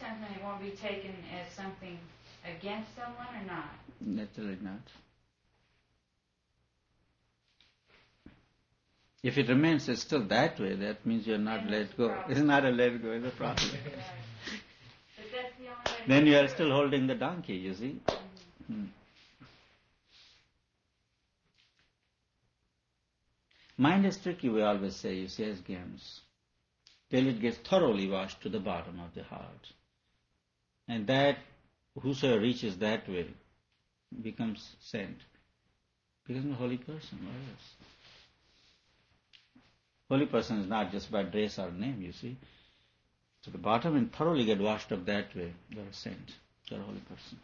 something, it won't be taken as something against someone or not? Naturally not. If it remains still that way, that means you're not let go. It's not a let go, it's a problem. Right. But that's the only way. Then you are still holding the donkey, you see. Mm-hmm. Mind is tricky, we always say, you see, as games, till it gets thoroughly washed to the bottom of the heart. And that, whosoever reaches that way, becomes saint, becomes a holy person, what else? Holy person is not just by dress or name, you see. To the bottom and thoroughly get washed up that way, you're a saint, you're a holy person.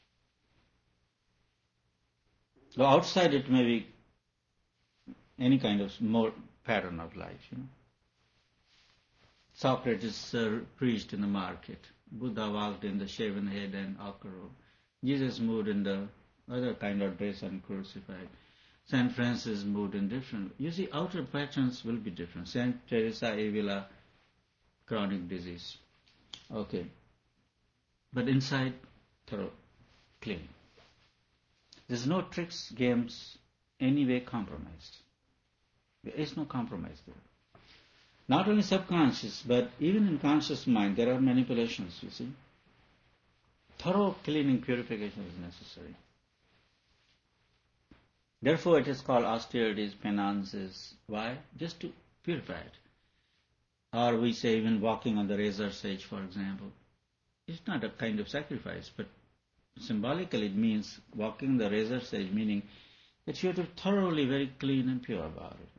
So outside it may be any kind of more pattern of life, you know. Socrates preached in the market. Buddha walked in the shaven head and ochre robe. Jesus moved in the other kind of dress and crucified. Saint Francis moved in different. You see, outer patterns will be different. Saint Teresa Avila, chronic disease. Okay. But inside, thorough, clean. There's no tricks, games, any way compromised. There is no compromise there. Not only subconscious, but even in conscious mind, there are manipulations, you see. Thorough cleaning, purification is necessary. Therefore, it is called austerities, penances. Why? Just to purify it. Or we say even walking on the razor's edge, for example. It's not a kind of sacrifice, but symbolically it means walking the razor's edge, meaning that you have to be thoroughly very clean and pure about it.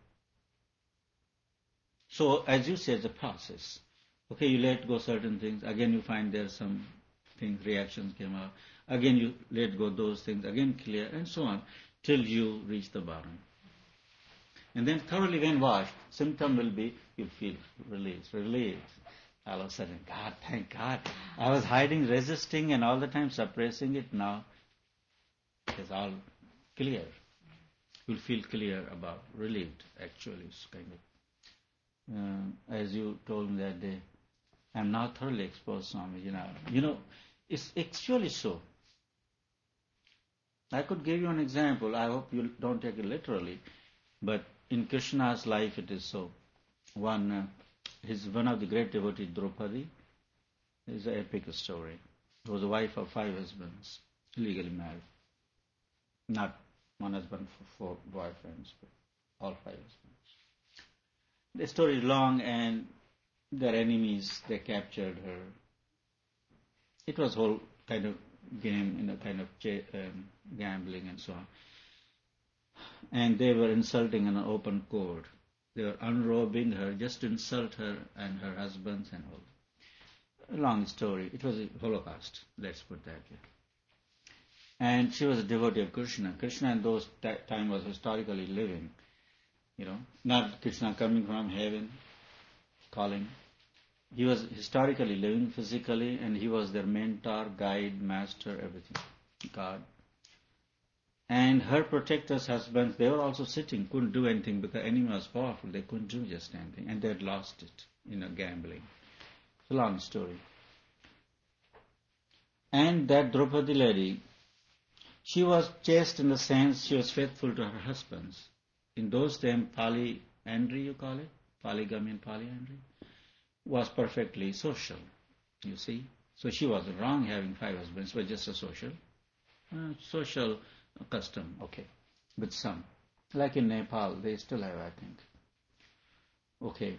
So, as you say, it's a process. Okay, you let go certain things. Again, you find there some things, reactions came out. Again, you let go those things. Again, clear, and so on, till you reach the bottom. And then thoroughly when washed, symptom will be, you'll feel release. All of a sudden, God, thank God. I was hiding, resisting, and all the time suppressing it. Now, it's all clear. You'll feel clear about, relieved, actually. It's kind of, as you told me that day, I'm now thoroughly exposed, Swami. You know, it's actually so. I could give you an example. I hope you don't take it literally, but in Krishna's life it is so. One of the great devotees, Draupadi, is an epic story. She was the wife of 5 husbands, legally married. Not one husband for 4 boyfriends, but all 5 husbands. The story is long, and their enemies, they captured her. It was whole kind of game, kind of gambling and so on. And they were insulting in an open court. They were unrobing her just to insult her and her husbands and all. A long story. It was a Holocaust, let's put that way. And she was a devotee of Krishna. Krishna in those time was historically living. Not Krishna coming from heaven, calling. He was historically living physically, and he was their mentor, guide, master, everything, God. And her protectors, husbands, they were also sitting, couldn't do anything because the enemy was powerful. They couldn't do just anything, and they had lost it gambling. It's a long story. And that Draupadi lady, she was chaste in the sense she was faithful to her husbands. In those days, polyandry, you call it, polygamy and polyandry, was perfectly social, you see. So she wasn't wrong having 5 husbands, but just a social custom, okay, with some. Like in Nepal, they still have, I think. Okay.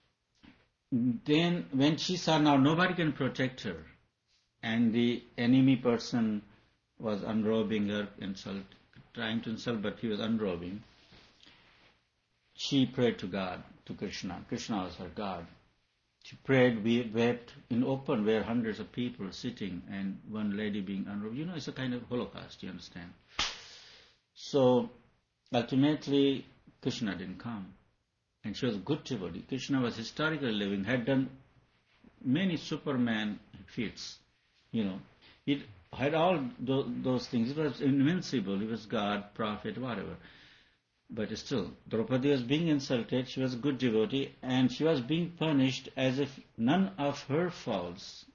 Then when she saw now nobody can protect her, and the enemy person was unrobing her, trying to insult, but he was unrobing, she prayed to God, to Krishna. Krishna was her God. She prayed, wept in open where hundreds of people were sitting and one lady being unrobed. It's a kind of Holocaust, you understand. So ultimately Krishna didn't come. And she was a good devotee. Krishna was historically living, had done many Superman feats. He had all those things. It was invincible. He was God, prophet, whatever. But still, Draupadi was being insulted, she was a good devotee, and she was being punished as if none of her faults